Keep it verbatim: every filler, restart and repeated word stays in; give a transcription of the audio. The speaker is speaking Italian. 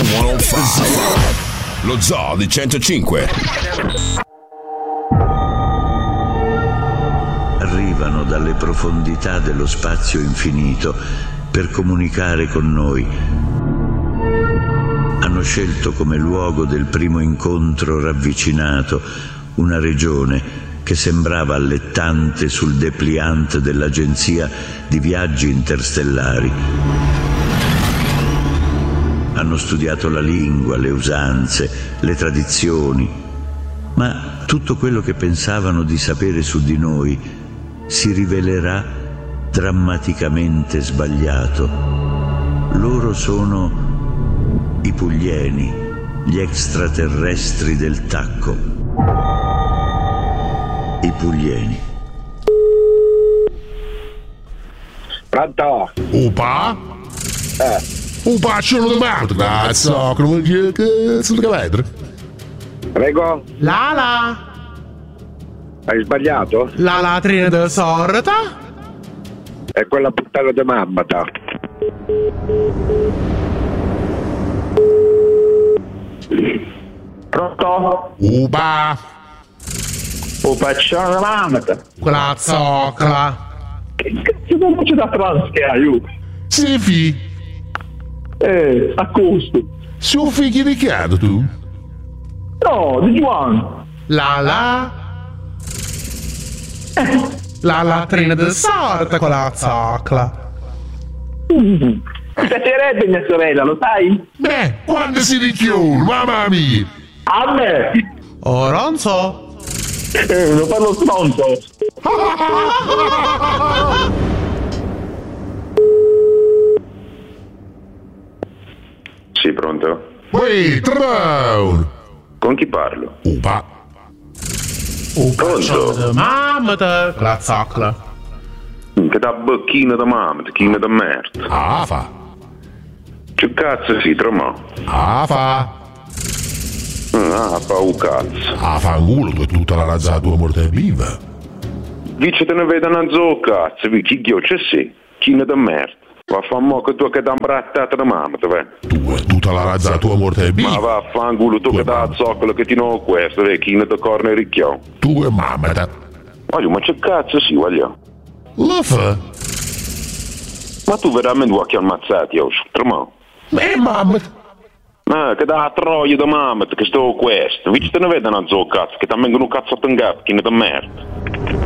centocinque. Lo Zoo di centocinque. Arrivano dalle profondità dello spazio infinito per comunicare con noi. Hanno scelto come luogo del primo incontro ravvicinato una regione che sembrava allettante sul dépliant dell'agenzia di viaggi interstellari. Hanno studiato la lingua, le usanze, le tradizioni, ma tutto quello che pensavano di sapere su di noi si rivelerà drammaticamente sbagliato. Loro sono i Puglieni, gli extraterrestri del tacco. I Puglieni. Pronto? Opa? Eh. Opa, c'è una domanda, cazzo, come che cazzo di vedere? Prego? Lala? Hai sbagliato? La latrina della sorta? È quella puttana di mammata. Pronto? Opa? Opa, c'è una mammata. Quella zoccola. Che cazzo non c'è da traschiare, io? Sì, fi. Eh, a costo. Sei un figlio di chiaro, tu? No, di Giovanni. La la? La latrina della sorta, quella zoccola. Mi piacerebbe mia sorella, lo sai? Beh, quando si richiude, mamma mia. A me. Oh, non so. Eh, lo parlo stronzo. Sì, pronto? Uè, Brown! Con chi parlo? Opa! Pronto? Mamma da quella zoccola. Che da bocchina da mamma, china da merda. Ah, fa! Che cazzo si trama? Ah, fa! Ah, fa un cazzo. Ah, fa un culo che tutta la razza tua morte è viva. Dice te ne veda una zo cazzo, vi chi ghio c'è sì, china da merda. Va a fa mo che tu che da imbrattata da mamma, te ve. Tu, tutta la razza tua morte è viva. Ma va a fangulo tu che da zoccolo che ti no questo, ve, china da corno ricchio. Tu e mamma da. Voglio, ma che cazzo si voglio? Lo fa? Ma tu veramente vuoi che ammazzati, oh, trama? Beh, mamma. Ma che da troia da mamma, che sto questo. Vi te ne vede una zo cazzo, che ti vengono un cazzo a tangare, china da merda.